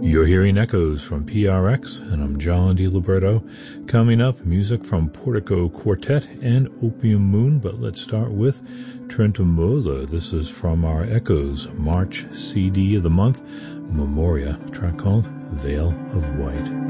You're hearing Echoes from PRX, and I'm John DiLiberto. Coming up, music from Portico Quartet and Opium Moon, but let's start with Trentemølle. This is from our Echoes March CD of the month, Memoria, a track called Veil of White.